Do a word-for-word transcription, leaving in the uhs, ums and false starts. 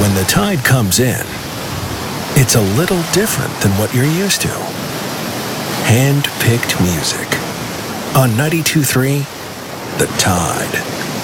when the Tide comes in, it's a little different than what you're used to. Hand-picked music on ninety-two point three The Tide.